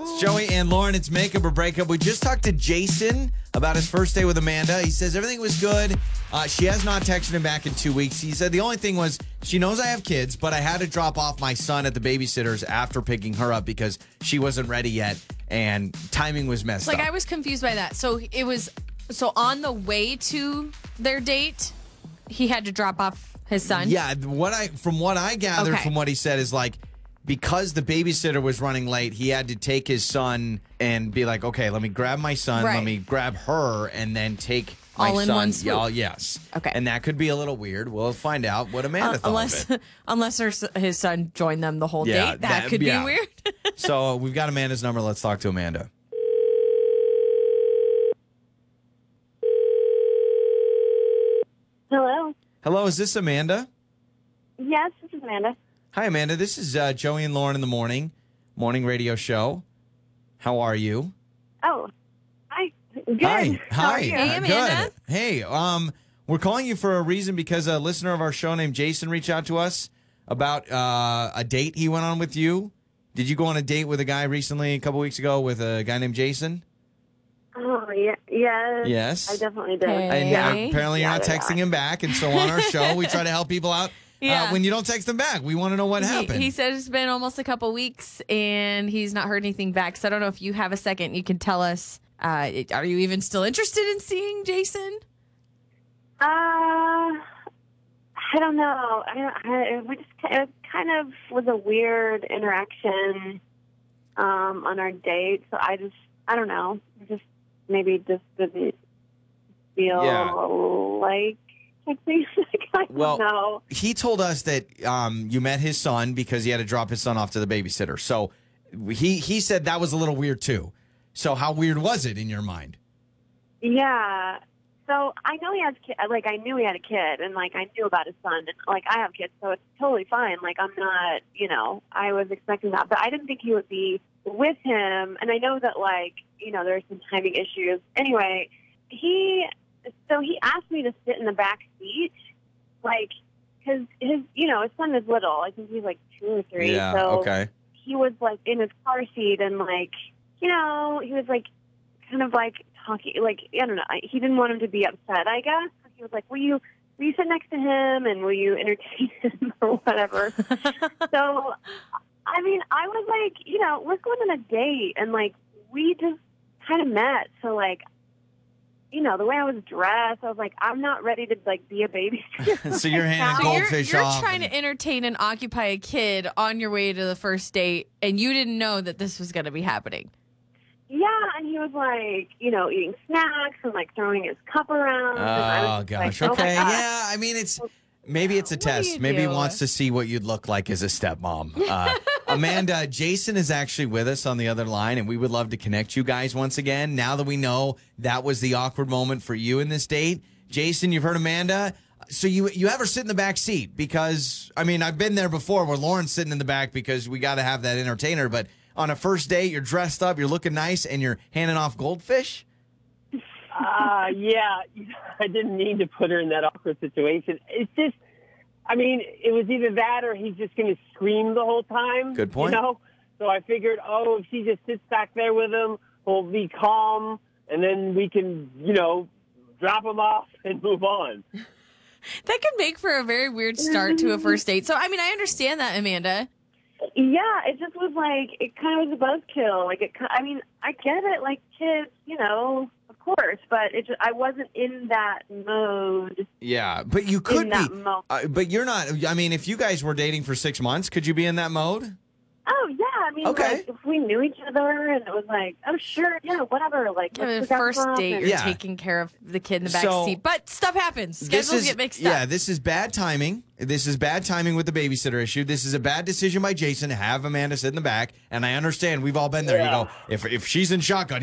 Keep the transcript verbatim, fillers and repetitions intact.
It's Joey and Lauren. It's Makeup or Breakup. We just talked to Jason about his first day with Amanda. He says everything was good. Uh, she has not texted him back in two weeks. He said the only thing was she knows I have kids, but I had to drop off my son at the babysitter's after picking her up because she wasn't ready yet and timing was messed Like, up. I was confused by that. So it was, so on the way to their date, he had to drop off his son? Yeah, what I from what I gathered Okay. from what he said is like, because the babysitter was running late, he had to take his son and be like, okay, let me grab my son, Right. let me grab her, and then take my All in son. one swoop. Yeah, yes. Okay. And that could be a little weird. We'll find out what Amanda Uh, thought unless of it. unless her, s- his son joined them the whole Yeah, date. That, that- could yeah. be weird. So uh, we've got Amanda's number. Let's talk to Amanda. Hello. Hello, is this Amanda? Yes, this is Amanda. Hi, Amanda. This is uh, Joey and Lauren in the morning, morning radio show. How are you? Oh, hi. Good. Hi. How Hi. are you? Hey, Uh, Amanda. Good. Hey, um, we're calling you for a reason because a listener of our show named Jason reached out to us about uh, a date he went on with you. Did you go on a date with a guy recently, a couple weeks ago, with a guy named Jason? Oh, yeah. Yes. Yes. I definitely did. Hey. And Yeah. uh, apparently you're Yeah, not yeah. texting him back. And so on our show, we try to help people out Yeah. uh, when you don't text them back. We want to know what He, happened. he said it's been almost a couple weeks and he's not heard anything back. So I don't know if you have a second. You can tell us. Uh, it- are you even still interested in seeing Jason? Uh, I don't know. I, I, we just it kind of was a weird interaction um, on our date. So I just, I don't know. Just maybe just didn't feel Yeah. like texting. I don't Well, know. he told us that um, you met his son because he had to drop his son off to the babysitter. So he he said that was a little weird too. So how weird was it in your mind? Yeah. So I know he has kid. Like I knew he had a kid, and like I knew about his son, and like I have kids, so it's totally fine. Like I'm not, you know, I was expecting that, but I didn't think he would be with him. And I know that like, you know, there's some timing issues. Anyway, he so he asked me to sit in the back seat, like because his, you know, his son is little. I think he's like two or three. Yeah. So Okay. he was like in his car seat, and like, you know, he was like kind of like talking, like, I don't know, I- he didn't want him to be upset, I guess. He was like, will you, will you sit next to him and will you entertain him or whatever? So, I mean, I was like, you know, let's go on a date, and like, we just kind of met. So like, you know, the way I was dressed, I was like, I'm not ready to like be a babysitter. So you're handing So goldfish you're, you're off trying and- to entertain and occupy a kid on your way to the first date, and you didn't know that this was going to be happening. Yeah, and he was like, you know, eating snacks and like throwing his cup around. and I was Oh just gosh. like, oh, my Okay. God. Yeah. I mean, it's maybe it's a What do test. you Maybe he do? wants to see what you'd look like as a stepmom. Uh, Amanda, Jason is actually with us on the other line, and we would love to connect you guys once again. Now that we know that was the awkward moment for you in this date, Jason, you've heard Amanda. So you you have her sit in the back seat because I mean I've been there before where Lauren's sitting in the back because we got to have that entertainer. But on a first date, you're dressed up, you're looking nice, and you're handing off goldfish. Uh, yeah, I didn't need to put her in that awkward situation. It's just, I mean, it was either that or he's just going to scream the whole time. Good point. You know? So I figured, oh, if she just sits back there with him, we'll be calm, and then we can, you know, drop him off and move on. That could make for a very weird start to a first date. So, I mean, I understand that, Amanda. Yeah, it just was like, it kind of was a buzzkill. Like, it, ki- I mean, I get it, like kids, you know, of course, but it just, I wasn't in that mode. Yeah, but you could In that be. moment. Uh, but you're not. I mean, if you guys were dating for six months, could you be in that mode? Oh, yeah, I mean, Okay. like, if we knew each other and it was like, oh, sure, yeah, whatever. Like, Yeah, let's the pick up first from date, and- you're Yeah. taking care of the kid in the back So- seat. But stuff happens. This Schedules is get mixed yeah. up. This is bad timing. This is bad timing with the babysitter issue. This is a bad decision by Jason to have Amanda sit in the back. And I understand we've all been there. Yeah. You go if if she's in shotgun.